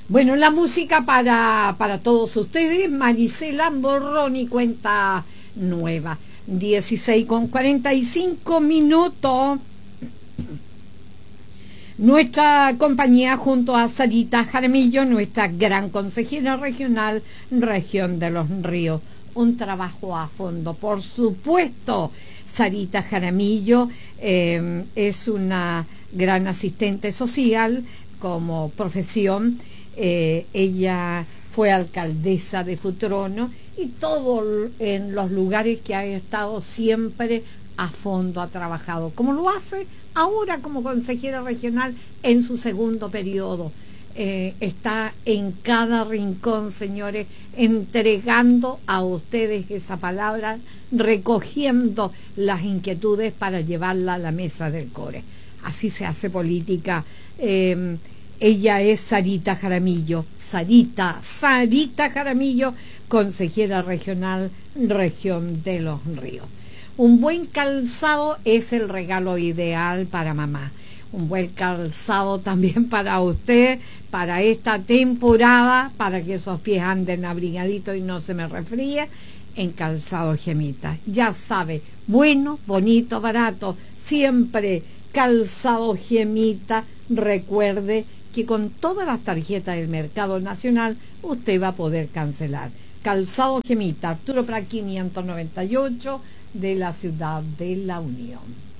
Bueno, la música para todos ustedes, Marisela Morroni, cuenta nueva, 16:45. Nuestra compañía junto a Sarita Jaramillo, nuestra gran consejera regional, Región de los Ríos. Un trabajo a fondo, por supuesto. Sarita Jaramillo es una gran asistente social como profesión. Ella fue alcaldesa de Futrono y todo en los lugares que ha estado siempre a fondo ha trabajado, como lo hace ahora como consejera regional en su segundo periodo. Está en cada rincón, señores, entregando a ustedes esa palabra, recogiendo las inquietudes para llevarla a la mesa del core. Así se hace política. Ella es Sarita Jaramillo, Sarita Jaramillo, consejera regional, Región de los Ríos. Un buen calzado es el regalo ideal para mamá. Un buen calzado también para usted, para esta temporada, para que esos pies anden abrigaditos y no se me resfríe, en Calzado Gemita. Ya sabe, bueno, bonito, barato, siempre Calzado Gemita. Recuerde que con todas las tarjetas del mercado nacional usted va a poder cancelar. Calzado Gemita, Arturo Prat 598, de la ciudad de La Unión.